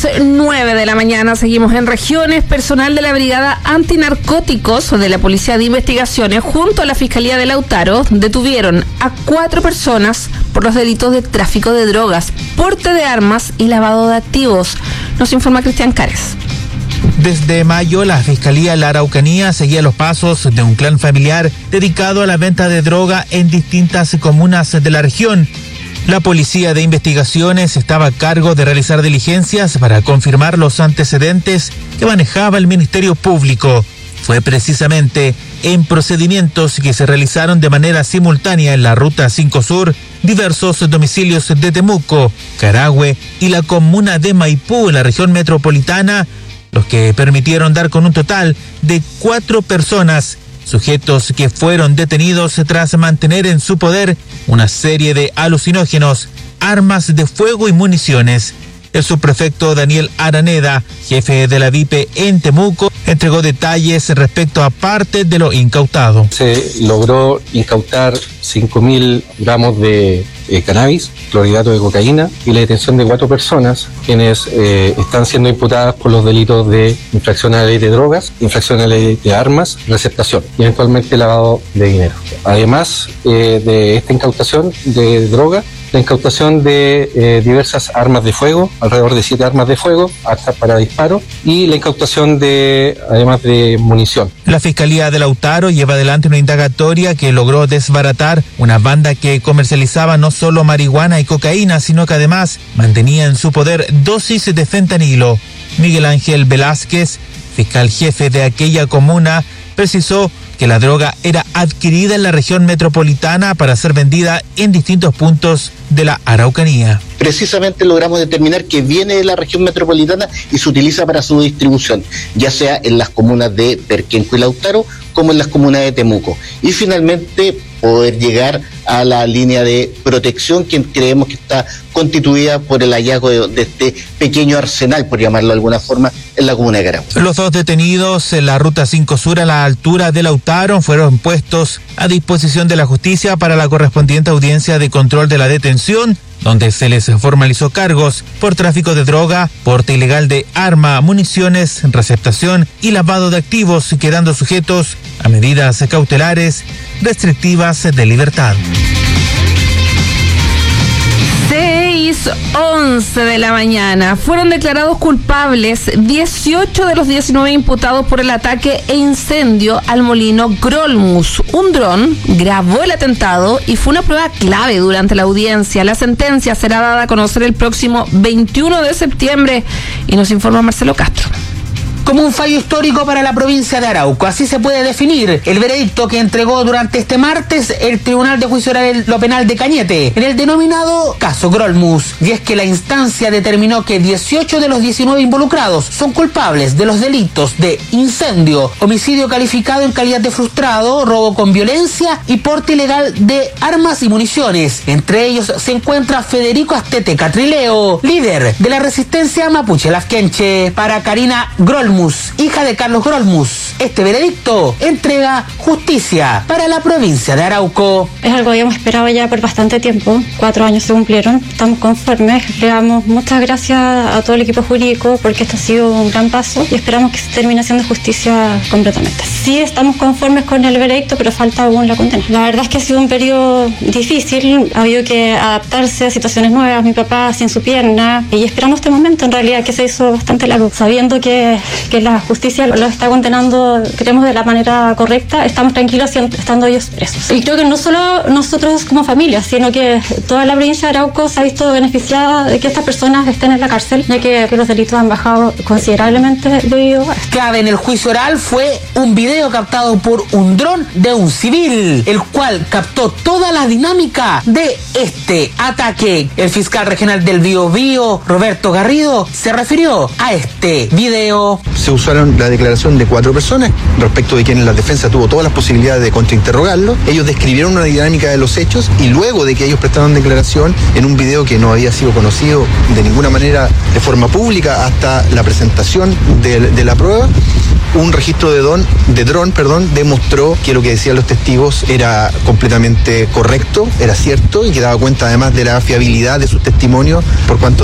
6:09 de la mañana, seguimos en regiones. Personal de la Brigada Antinarcóticos de la Policía de Investigaciones junto a la Fiscalía de Lautaro detuvieron a 4 personas por los delitos de tráfico de drogas, porte de armas y lavado de activos. Nos informa Cristian Cares. Desde mayo, la Fiscalía de la Araucanía seguía los pasos de un clan familiar dedicado a la venta de droga en distintas comunas de la región. La Policía de Investigaciones estaba a cargo de realizar diligencias para confirmar los antecedentes que manejaba el Ministerio Público. Fue precisamente en procedimientos que se realizaron de manera simultánea en la Ruta 5 Sur, diversos domicilios de Temuco, Carahue y la comuna de Maipú, en la región metropolitana, los que permitieron dar con un total de 4 personas, sujetos que fueron detenidos tras mantener en su poder una serie de alucinógenos, armas de fuego y municiones. El subprefecto Daniel Araneda, jefe de la DIPE en Temuco, entregó detalles respecto a parte de lo incautado. Se logró incautar 5.000 gramos de cannabis, clorhidrato de cocaína y la detención de 4 personas quienes están siendo imputadas por los delitos de infracción a la ley de drogas, infracción a la ley de armas, receptación y eventualmente lavado de dinero. Además de esta incautación de droga, la incautación de diversas armas de fuego, alrededor de 7 armas de fuego, aptas para disparo, y la incautación además de munición. La Fiscalía de Lautaro lleva adelante una indagatoria que logró desbaratar una banda que comercializaba no solo marihuana y cocaína, sino que además mantenía en su poder dosis de fentanilo. Miguel Ángel Velázquez, fiscal jefe de aquella comuna, precisó que la droga era adquirida en la región metropolitana para ser vendida en distintos puntos de la Araucanía. Precisamente logramos determinar que viene de la región metropolitana y se utiliza para su distribución, ya sea en las comunas de Perquenco y Lautaro como en las comunas de Temuco. Y finalmente poder llegar a la línea de protección que creemos que está constituida por el hallazgo de este pequeño arsenal, por llamarlo de alguna forma, en la comuna de Carahue. Los 2 detenidos en la Ruta 5 Sur a la altura de Lautaro fueron puestos a disposición de la justicia para la correspondiente audiencia de control de la detención, donde se les formalizó cargos por tráfico de droga, porte ilegal de arma, municiones, receptación y lavado de activos, quedando sujetos a medidas cautelares restrictivas de libertad. 6:11 de la mañana. Fueron declarados culpables 18 de los 19 imputados por el ataque e incendio al molino Grolmus. Un dron grabó el atentado y fue una prueba clave durante la audiencia. La sentencia será dada a conocer el próximo 21 de septiembre y nos informa Marcelo Castro. Como un fallo histórico para la provincia de Arauco, así se puede definir el veredicto que entregó durante este martes el Tribunal de Juicio Oral en lo Penal de Cañete, en el denominado caso Grolmus. Y es que la instancia determinó que 18 de los 19 involucrados son culpables de los delitos de incendio, homicidio calificado en calidad de frustrado, robo con violencia y porte ilegal de armas y municiones. Entre ellos se encuentra Federico Astete Catrileo, líder de la resistencia mapuche Lafkenche. Para Karina Grolmus, hija de Carlos Grolmus, este veredicto entrega justicia para la provincia de Arauco. Es algo que habíamos esperado ya por bastante tiempo. 4 años se cumplieron. Estamos conformes. Le damos muchas gracias a todo el equipo jurídico porque esto ha sido un gran paso y esperamos que se termine haciendo justicia completamente. Sí, estamos conformes con el veredicto, pero falta aún la condena. La verdad es que ha sido un periodo difícil. Ha habido que adaptarse a situaciones nuevas. Mi papá sin su pierna y esperamos este momento en realidad que se hizo bastante largo, sabiendo que la justicia lo está condenando, creemos, de la manera correcta. Estamos tranquilos estando ellos presos. Y creo que no solo nosotros como familia, sino que toda la provincia de Arauco se ha visto beneficiada de que estas personas estén en la cárcel, ya que los delitos han bajado considerablemente debido a esto. Clave en el juicio oral fue un video captado por un dron de un civil, el cual captó toda la dinámica de este ataque. El fiscal regional del Biobío, Roberto Garrido, se refirió a este video. Se usaron la declaración de 4 personas, respecto de quienes la defensa tuvo todas las posibilidades de contrainterrogarlo. Ellos describieron una dinámica de los hechos y luego de que ellos prestaron declaración en un video que no había sido conocido de ninguna manera de forma pública hasta la presentación de la prueba, un registro de dron demostró que lo que decían los testigos era completamente correcto, era cierto y que daba cuenta además de la fiabilidad de sus testimonios por cuanto